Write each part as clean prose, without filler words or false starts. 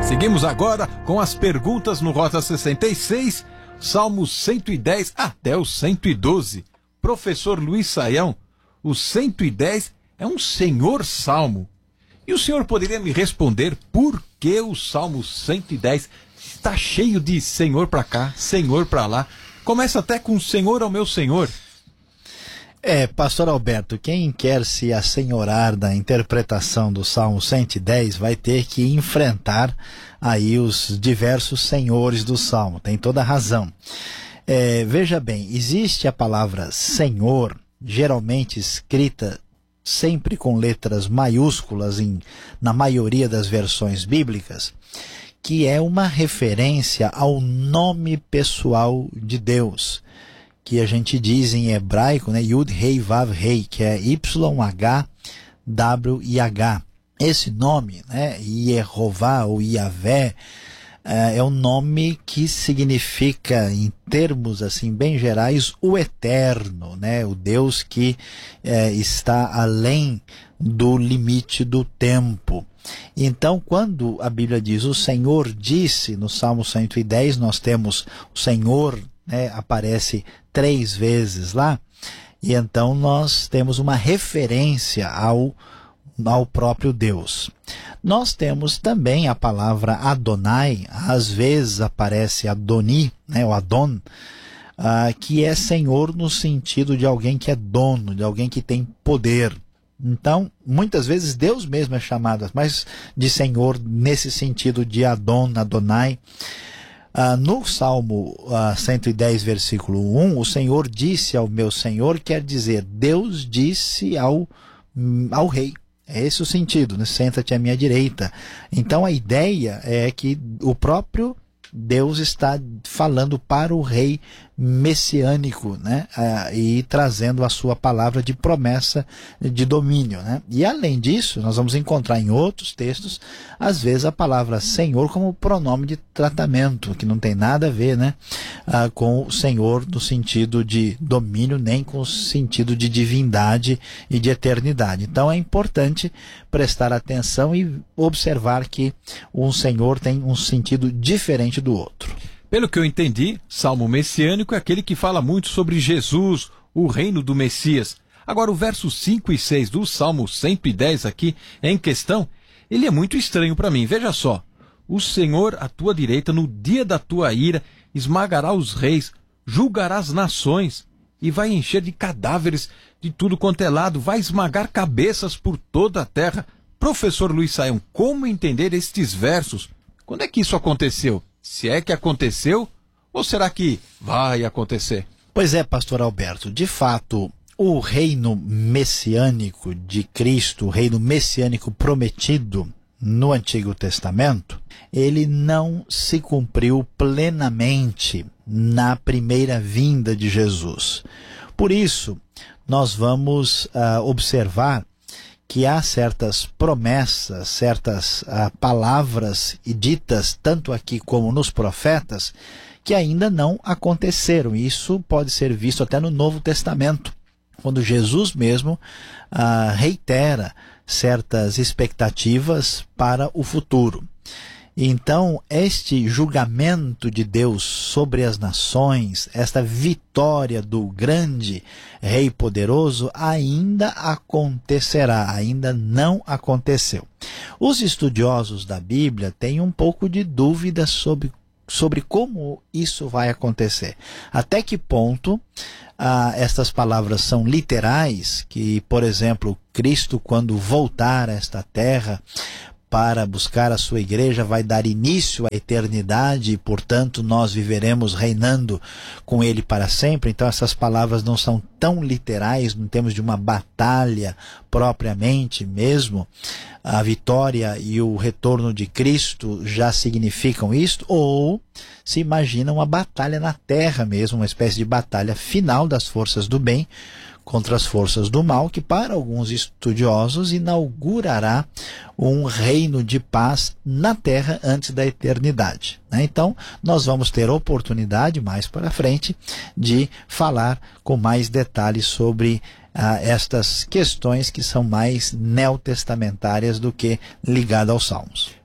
Seguimos agora com as perguntas no Rota 66, Salmos 110 até o 112. Professor Luiz Saião, o 110 é um senhor salmo. E o senhor poderia me responder por que o Salmo 110 está cheio de senhor para cá, senhor para lá? Começa até com senhor ao meu senhor. Pastor Alberto, quem quer se assenhorar da interpretação do Salmo 110 vai ter que enfrentar aí os diversos senhores do Salmo, tem toda a razão. Veja bem, existe a palavra Senhor, geralmente escrita sempre com letras maiúsculas na maioria das versões bíblicas, que é uma referência ao nome pessoal de Deus, que a gente diz em hebraico, né, Yud Rei Vav Rei, que é YHWH. Esse nome, né, Yehová ou Yahvé, é um nome que significa, em termos assim bem gerais, o eterno, né, o Deus que está além do limite do tempo. Então, quando a Bíblia diz o Senhor disse, no Salmo 110, nós temos o Senhor, né, aparece 3 vezes lá, e então nós temos uma referência ao próprio Deus. Nós temos também a palavra Adonai, às vezes aparece Adoni, né, o Adon, que é Senhor no sentido de alguém que é dono, de alguém que tem poder. Então, muitas vezes Deus mesmo é chamado mas de Senhor nesse sentido de Adon, Adonai. No Salmo 110, versículo 1, o Senhor disse ao meu Senhor, quer dizer, Deus disse ao rei. É esse o sentido, né? Senta-te à minha direita. Então a ideia é que o próprio Deus está falando para o rei messiânico, né? E trazendo a sua palavra de promessa de domínio, né? E além disso, nós vamos encontrar em outros textos, às vezes a palavra Senhor como pronome de tratamento, que não tem nada a ver, né? Com o Senhor no sentido de domínio, nem com o sentido de divindade e de eternidade. Então é importante prestar atenção e observar que um Senhor tem um sentido diferente do outro. Pelo que eu entendi, Salmo messiânico é aquele que fala muito sobre Jesus, o reino do Messias. Agora, o verso 5 e 6 do Salmo 110 aqui em questão, ele é muito estranho para mim. Veja só, o Senhor à tua direita, no dia da tua ira, esmagará os reis, julgará as nações e vai encher de cadáveres de tudo quanto é lado, vai esmagar cabeças por toda a terra. Professor Luiz Saião, como entender estes versos? Quando é que isso aconteceu? Se é que aconteceu, ou será que vai acontecer? Pois é, pastor Alberto, de fato, o reino messiânico de Cristo, o reino messiânico prometido no Antigo Testamento, ele não se cumpriu plenamente na primeira vinda de Jesus. Por isso, nós vamos observar que há certas promessas, certas palavras ditas, tanto aqui como nos profetas, que ainda não aconteceram. Isso pode ser visto até no Novo Testamento, quando Jesus mesmo reitera certas expectativas para o futuro. Então, este julgamento de Deus sobre as nações, esta vitória do grande Rei poderoso, ainda acontecerá, ainda não aconteceu. Os estudiosos da Bíblia têm um pouco de dúvida sobre como isso vai acontecer. Até que ponto estas palavras são literais, que, por exemplo, Cristo, quando voltar a esta terra, para buscar a sua igreja, vai dar início à eternidade e, portanto, nós viveremos reinando com ele para sempre. Então, essas palavras não são tão literais, não temos de uma batalha propriamente mesmo. A vitória e o retorno de Cristo já significam isto, ou se imagina uma batalha na terra mesmo, uma espécie de batalha final das forças do bem contra as forças do mal, que para alguns estudiosos inaugurará um reino de paz na terra antes da eternidade, né? Então, nós vamos ter oportunidade mais para frente de falar com mais detalhes sobre estas questões que são mais neotestamentárias do que ligadas aos Salmos.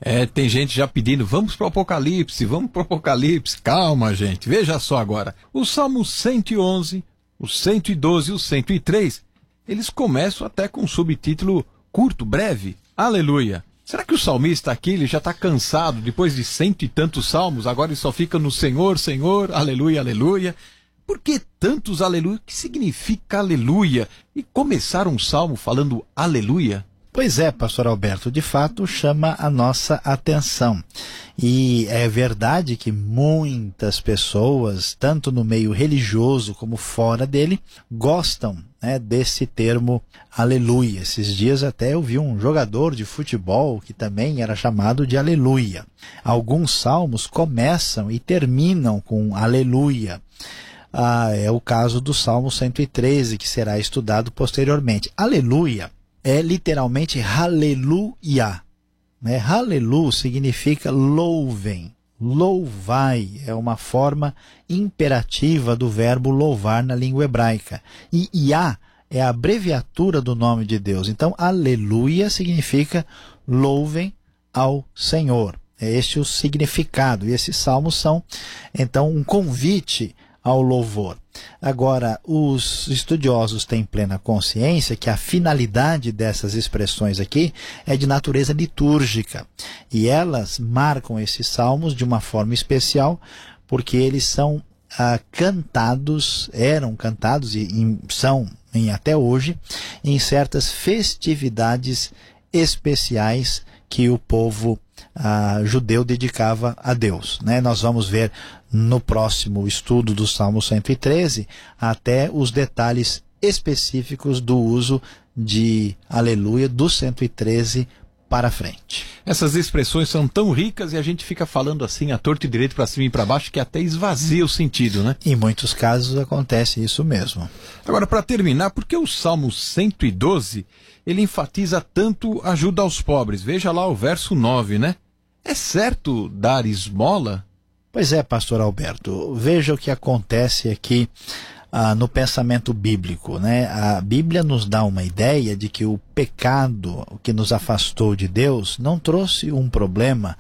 Tem gente já pedindo, vamos para o Apocalipse, vamos para o Apocalipse. Calma, gente, veja só agora. Os Salmos 111, o 112 e o 103, eles começam até com um subtítulo curto, breve, Aleluia. Será que o salmista aqui ele já está cansado, depois de 100 e tantos salmos, agora ele só fica no Senhor, Senhor, aleluia, aleluia? Por que tantos aleluia? O que significa aleluia? E começar um salmo falando aleluia? Pois é, pastor Alberto, de fato chama a nossa atenção. E é verdade que muitas pessoas, tanto no meio religioso como fora dele, gostam, né, desse termo aleluia. Esses dias até eu vi um jogador de futebol que também era chamado de aleluia. Alguns salmos começam e terminam com aleluia. É o caso do Salmo 113, que será estudado posteriormente. Aleluia é literalmente haleluia, né? Halelu significa louvem, louvai, é uma forma imperativa do verbo louvar na língua hebraica. E Iá é a abreviatura do nome de Deus. Então, aleluia significa louvem ao Senhor. É este o significado. E esses salmos são, então, um convite ao louvor. Agora, os estudiosos têm plena consciência que a finalidade dessas expressões aqui é de natureza litúrgica. E elas marcam esses salmos de uma forma especial, porque eles são eram cantados e são até hoje em certas festividades especiais que o povo judeu dedicava a Deus, né? Nós vamos ver no próximo estudo do Salmo 113 até os detalhes específicos do uso de aleluia do 113 para frente. Essas expressões são tão ricas e a gente fica falando assim a torto e direito, para cima e para baixo, que até esvazia o sentido, né? Em muitos casos acontece isso mesmo. Agora, para terminar, por que o Salmo 112 ele enfatiza tanto ajuda aos pobres? Veja lá o verso 9, né? É certo dar esmola? Pois é, pastor Alberto, veja o que acontece aqui no pensamento bíblico, né? A Bíblia nos dá uma ideia de que o pecado que nos afastou de Deus não trouxe um problema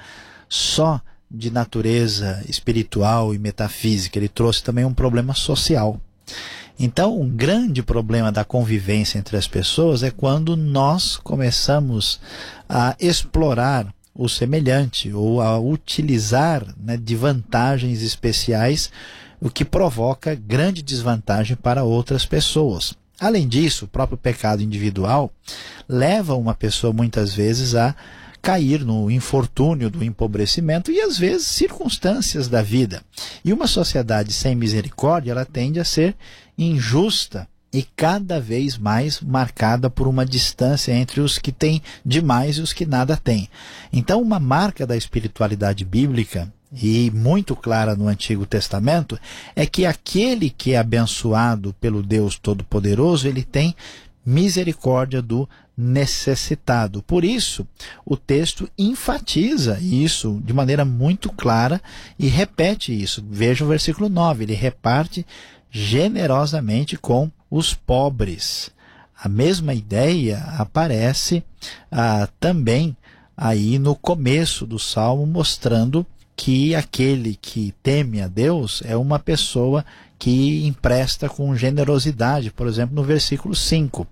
só de natureza espiritual e metafísica, ele trouxe também um problema social. Então, um grande problema da convivência entre as pessoas é quando nós começamos a explorar o semelhante ou a utilizar, né, de vantagens especiais, o que provoca grande desvantagem para outras pessoas. Além disso, o próprio pecado individual leva uma pessoa muitas vezes a cair no infortúnio do empobrecimento e às vezes circunstâncias da vida. E uma sociedade sem misericórdia, ela tende a ser injusta e cada vez mais marcada por uma distância entre os que têm demais e os que nada têm. Então, uma marca da espiritualidade bíblica, e muito clara no Antigo Testamento, é que aquele que é abençoado pelo Deus Todo-Poderoso, ele tem misericórdia do necessitado. Por isso, o texto enfatiza isso de maneira muito clara e repete isso. Veja o versículo 9, ele reparte generosamente com os pobres. A mesma ideia aparece também aí no começo do Salmo, mostrando que aquele que teme a Deus é uma pessoa que empresta com generosidade. Por exemplo, no versículo 5.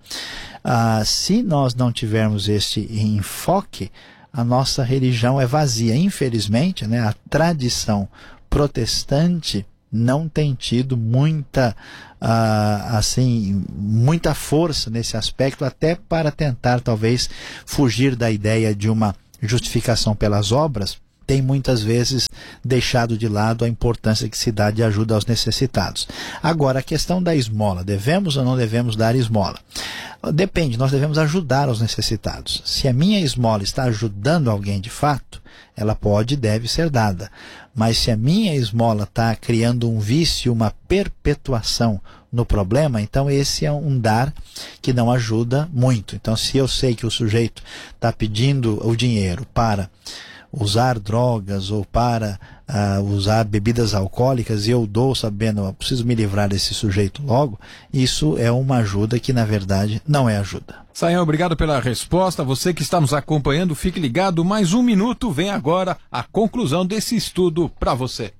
Se nós não tivermos este enfoque, a nossa religião é vazia. Infelizmente, né, a tradição protestante não tem tido muita força nesse aspecto, até para tentar talvez fugir da ideia de uma justificação pelas obras. Tem muitas vezes deixado de lado a importância que se dá de ajuda aos necessitados. Agora, a questão da esmola, devemos ou não devemos dar esmola? Depende, nós devemos ajudar os necessitados. Se a minha esmola está ajudando alguém de fato, ela pode e deve ser dada. Mas se a minha esmola está criando um vício, uma perpetuação no problema, então esse é um dar que não ajuda muito. Então, se eu sei que o sujeito está pedindo o dinheiro para usar drogas ou para usar bebidas alcoólicas, e eu dou sabendo, eu preciso me livrar desse sujeito logo, isso é uma ajuda que na verdade não é ajuda. Sayão, obrigado pela resposta. Você que está nos acompanhando, fique ligado, mais um minuto, vem agora a conclusão desse estudo para você.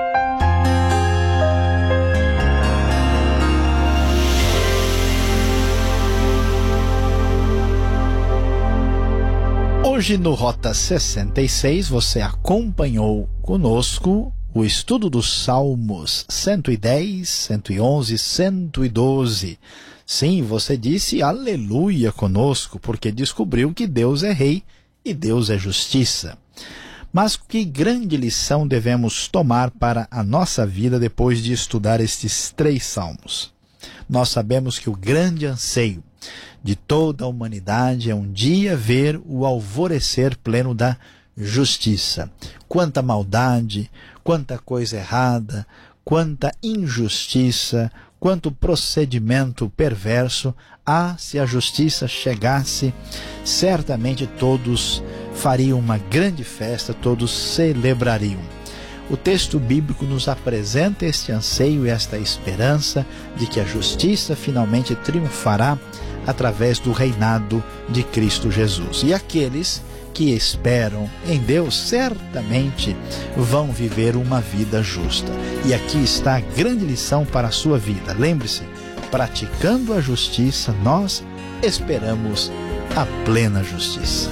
Hoje no Rota 66 você acompanhou conosco o estudo dos Salmos 110, 111, 112. Sim, você disse aleluia conosco, porque descobriu que Deus é rei e Deus é justiça. Mas que grande lição devemos tomar para a nossa vida depois de estudar estes 3 salmos? Nós sabemos que o grande anseio de toda a humanidade é um dia ver o alvorecer pleno da justiça. Quanta maldade, quanta coisa errada, quanta injustiça, quanto procedimento perverso. Se a justiça chegasse, certamente todos fariam uma grande festa, todos celebrariam. O texto bíblico nos apresenta este anseio e esta esperança de que a justiça finalmente triunfará através do reinado de Cristo Jesus. E aqueles que esperam em Deus certamente vão viver uma vida justa. E aqui está a grande lição para a sua vida. Lembre-se, praticando a justiça, nós esperamos a plena justiça.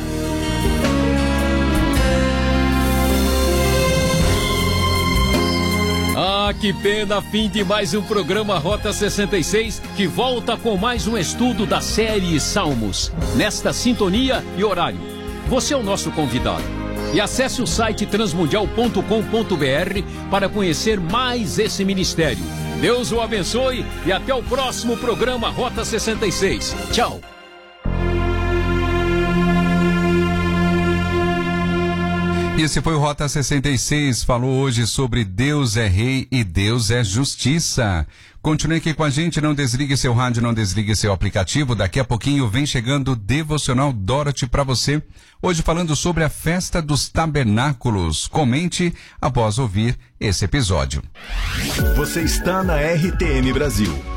Que pena, fim de mais um programa Rota 66, que volta com mais um estudo da série Salmos. Nesta sintonia e horário, você é o nosso convidado. E acesse o site transmundial.com.br para conhecer mais esse ministério. Deus o abençoe e até o próximo programa Rota 66. Tchau. Esse foi o Rota 66, falou hoje sobre Deus é Rei e Deus é Justiça. Continue aqui com a gente, não desligue seu rádio, não desligue seu aplicativo. Daqui a pouquinho vem chegando o Devocional Dorothy para você. Hoje falando sobre a Festa dos Tabernáculos. Comente após ouvir esse episódio. Você está na RTM Brasil.